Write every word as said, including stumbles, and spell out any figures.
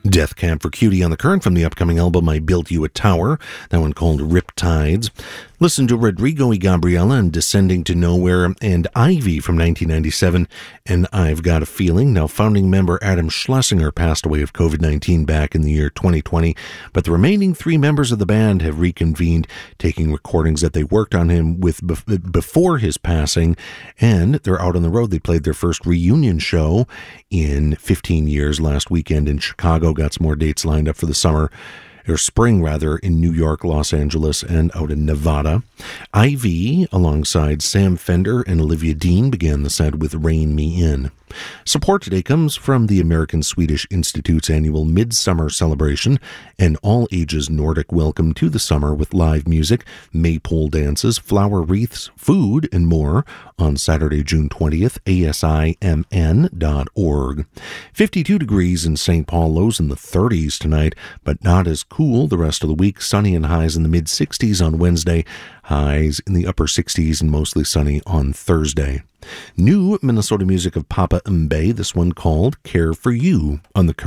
Death Cab for Cutie on the Current from the upcoming album I Built You a Tower, that one called Riptides. Listen to Rodrigo y Gabriela and Descending to Nowhere, and Ivy from nineteen ninety-seven, and I've Got a Feeling. Now, founding member Adam Schlesinger passed away of covid nineteen back in the year twenty twenty, but the remaining three members of the band have reconvened, taking recordings that they worked on him with before his passing, and they're out on the road. They played their first reunion show in fifteen years last weekend in Chicago. Got some more dates lined up for the summer, or spring rather, in New York, Los Angeles, and out in Nevada. Ivy, alongside Sam Fender and Olivia Dean, began the set with Rein Me In. Support today comes from the American Swedish Institute's annual Midsummer Celebration, an all-ages Nordic welcome to the summer with live music, maypole dances, flower wreaths, food, and more on Saturday, June twentieth, A S I M N dot org. fifty-two degrees in Saint Paul, lows in the thirties tonight, but not as cool the rest of the week. Sunny and highs in the mid-sixties on Wednesday, highs in the upper sixties and mostly sunny on Thursday. New Minnesota music of Papa Mbaye, this one called Care for You on the Current.